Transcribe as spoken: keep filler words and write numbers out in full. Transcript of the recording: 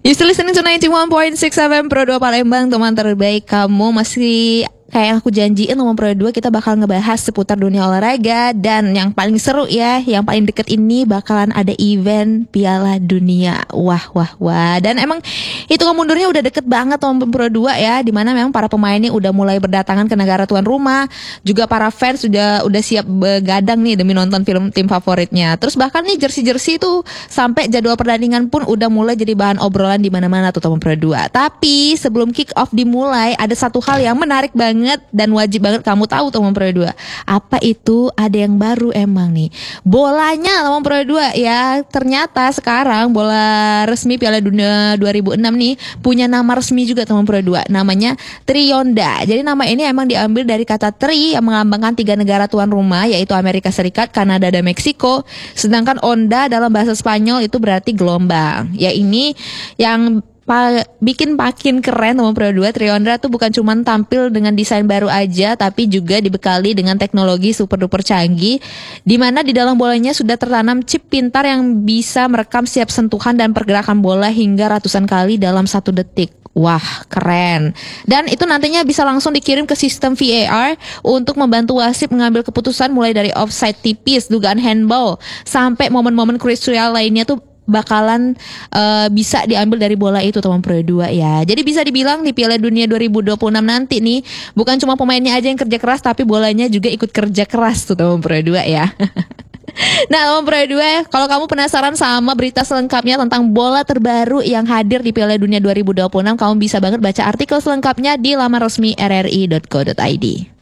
You still listening to ninety-one point six F M Pro dua Palembang, teman terbaik kamu. Masih kayak yang aku janjiin teman Pro dua, kita bakal ngebahas seputar dunia olahraga. Dan yang paling seru ya, yang paling deket ini bakalan ada event Piala Dunia. Wah wah wah. Dan emang hitungan mundurnya udah deket banget teman Pro dua ya, dimana memang para pemainnya udah mulai berdatangan ke negara tuan rumah. Juga para fans sudah udah siap begadang nih demi nonton film tim favoritnya. Terus bahkan nih jersey-jersey tuh sampai jadwal pertandingan pun udah mulai jadi bahan obrolan di mana-mana tuh teman Pro dua. Tapi sebelum kick off dimulai, ada satu hal yang menarik banget dan wajib banget kamu tahu teman Pro dua. Apa itu? Ada yang baru emang nih. Bolanya teman Pro dua ya. Ternyata sekarang bola resmi Piala Dunia dua ribu enam nih punya nama resmi juga teman Pro dua. Namanya Trionda. Jadi nama ini emang diambil dari kata tri yang melambangkan tiga negara tuan rumah, yaitu Amerika Serikat, Kanada, dan Meksiko. Sedangkan onda dalam bahasa Spanyol itu berarti gelombang. Ya ini yang Pa, bikin makin keren teman Pro dua. Trionda tuh bukan cuma tampil dengan desain baru aja, tapi juga dibekali dengan teknologi super duper canggih, di mana di dalam bolanya sudah tertanam chip pintar yang bisa merekam setiap sentuhan dan pergerakan bola hingga ratusan kali dalam satu detik. Wah, keren. Dan itu nantinya bisa langsung dikirim ke sistem V A R untuk membantu wasit mengambil keputusan, mulai dari offside tipis, dugaan handball, sampai momen-momen krusial lainnya tuh bakalan uh, bisa diambil dari bola itu teman Pro dua ya. Jadi bisa dibilang di Piala Dunia dua ribu dua puluh enam nanti nih, bukan cuma pemainnya aja yang kerja keras, tapi bolanya juga ikut kerja keras tuh teman Pro dua ya. Nah teman Pro dua, kalau kamu penasaran sama berita selengkapnya tentang bola terbaru yang hadir di Piala Dunia dua ribu dua puluh enam, kamu bisa banget baca artikel selengkapnya di laman resmi r r i dot co dot i d.